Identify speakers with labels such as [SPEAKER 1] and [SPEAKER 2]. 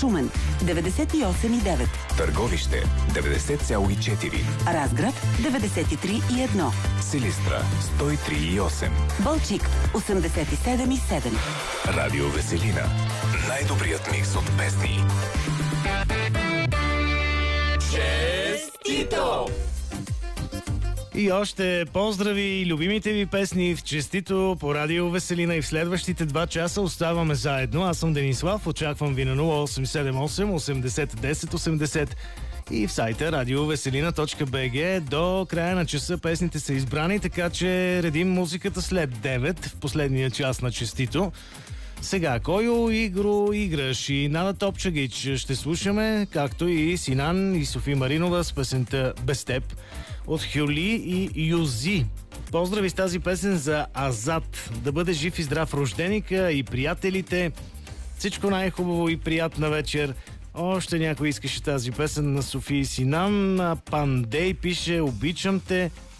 [SPEAKER 1] Шумен 98,9,
[SPEAKER 2] Търговище 90,4,
[SPEAKER 1] Разград 93,1,
[SPEAKER 2] Силистра 103,8,
[SPEAKER 1] Балчик 87,7.
[SPEAKER 2] Радио Веселина. Най-добрият микс от песни. Честито!
[SPEAKER 3] И още поздрави и любимите ви песни в Честито по Радио Веселина, и в следващите 2 часа оставаме заедно. Аз съм Денислав, очаквам ви на 0878 80 10 80 и в сайта radiovеселина.bg. До края на часа песните са избрани, така че редим музиката след 9 в последния час на Честито. Сега, Койо Игро играш и Нада Топчагич ще слушаме, както и Синан и Софи Маринова с песента Без теб от Хюли и Юзи. Поздрави с тази песен за Азат. Да бъде жив и здрав рожденика и приятелите. Всичко най-хубаво и приятна вечер. Още някой искаше тази песен на Софи и Синан. Пандей пише: обичам те,